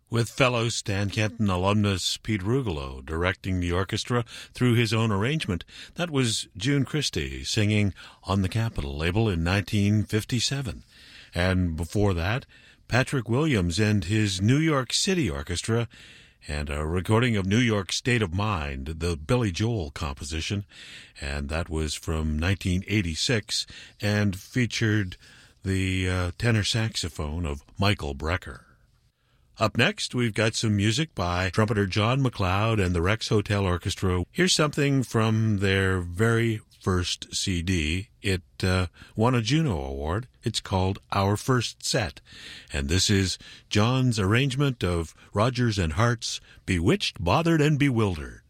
with fellow Stan Kenton alumnus Pete Rugolo directing the orchestra through his own arrangement. That was June Christy singing on the Capitol label in 1957. And before that, Patrick Williams and his New York City Orchestra, and a recording of New York State of Mind, the Billy Joel composition, and that was from 1986 and featured the tenor saxophone of Michael Brecker. Up next, we've got some music by trumpeter John McLeod and the Rex Hotel Orchestra. Here's something from their very first CD. It won a Juno Award. It's called Our First Set. And this is John's arrangement of Rodgers and Hart's Bewitched, Bothered, and Bewildered.